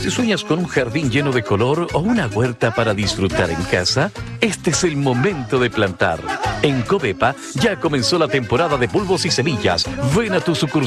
Si sueñas con un jardín lleno de color o una huerta para disfrutar en casa, este es el momento de plantar. En Covepa ya comenzó la temporada de bulbos y semillas. Ven a tu sucursal